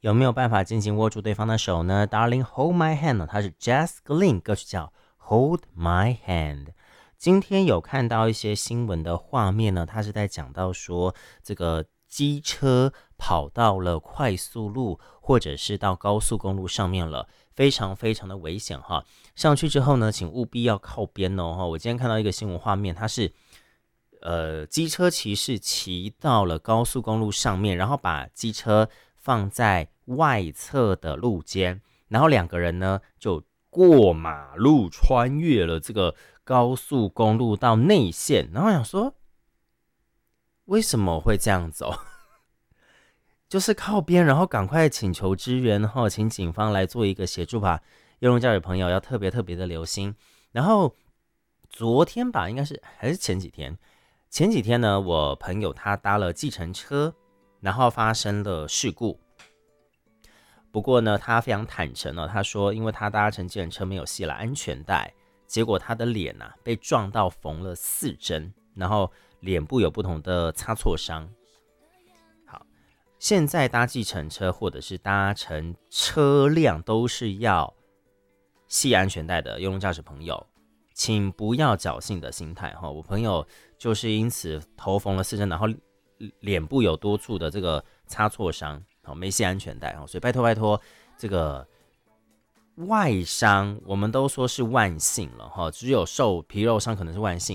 有没有办法紧紧握住对方的手呢？ Darling hold my hand 呢，它是 Jess Glynn， 歌曲叫 Hold My Hand。今天有看到一些新闻的画面呢，它是在讲到说这个机车跑到了快速路或者是到高速公路上面了，非常非常的危险哈。上去之后呢，请务必要靠边哦。我今天看到一个新闻画面，它是机车骑士骑到了高速公路上面，然后把机车放在外侧的路肩，然后两个人呢就过马路，穿越了这个高速公路到内线，然后想说为什么会这样走？就是靠边，然后赶快请求支援，然后请警方来做一个协助吧。幼龙教育朋友要特别特别的留心。然后昨天吧，应该是还是前几天，呢，我朋友他搭了计程车，然后发生了事故。不过呢，他非常坦诚哦，他说因为他搭乘计程车没有系了安全带，结果他的脸被撞到缝了4针，然后脸部有不同的擦挫伤。好，现在搭计程车或者是搭乘车辆都是要系安全带的，用驾驶朋友，请不要侥幸的心态哈。我朋友就是因此头缝了4针，然后脸部有多处的这个擦挫伤，好，没系安全带，所以拜托拜托，这个外伤我们都说是万幸了哈，只有受皮肉伤可能是万幸，